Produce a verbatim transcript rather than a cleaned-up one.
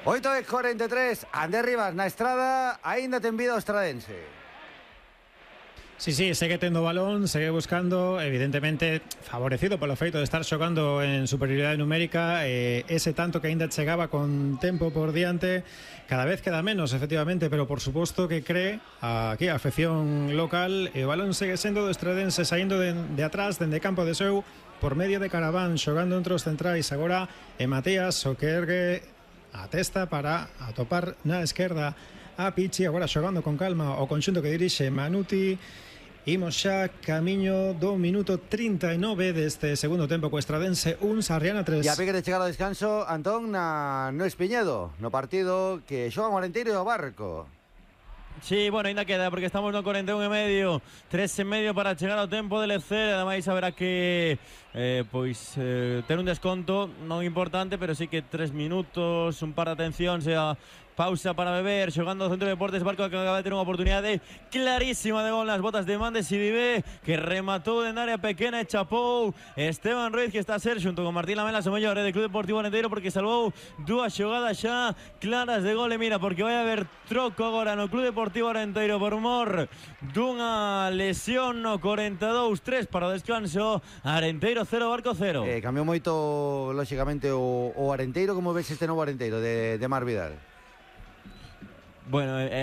oito e cuarenta e tres, Ander Rivas na estrada, aínda ten vida o estradense. Sí, sí, segue tendo balón, segue buscando, evidentemente favorecido polo feito de estar xogando en superioridade numérica, eh, ese tanto que aínda chegaba con tempo por diante, cada vez queda menos, efectivamente, pero por suposto que cree aquí a afección local, e o balón segue sendo do estradense saindo de, de atrás, dende campo de seu, por medio de Caraván, xogando entre os centrais agora, e Matías, o que ergue a testa para atopar na esquerda a Pichi, agora xogando con calma o conxunto que dirixe Manuti. Imos xa camiño do minuto trinta e nove deste segundo tempo co estradense un, Sarriana tres. E a pique de chegar ao descanso, Antón, na no Espiñedo, no partido que xogan o Arenteiro e o Barco. Sí, bueno, ainda queda porque estamos no cuarenta e un e medio, tres e medio para chegar ao tempo de lecer. Ademais haberá que eh, pois eh, ter un desconto non importante, pero sí que tres minutos, un par de atencións e a pausa para beber, xogando o Centro de Deportes Barco, que acaba de ter unha oportunidade clarísima de gol nas botas de Mandes e Vive, que rematou en área pequena e chapou Esteban Ruiz, que está a ser xunto con Martín Lamela o mellor de Club Deportivo Arenteiro, porque salvou dúas xogadas xa claras de gol. E mira, porque vai haber troco agora no Club Deportivo Arenteiro por mor dunha lesión no cuarenta e dous tres para o descanso. Arenteiro cero, Barco cero. Eh, cambiou moito, lóxicamente, o, o Arenteiro. Como ves este novo Arenteiro de, de Mar Vidal? Bueno, eh,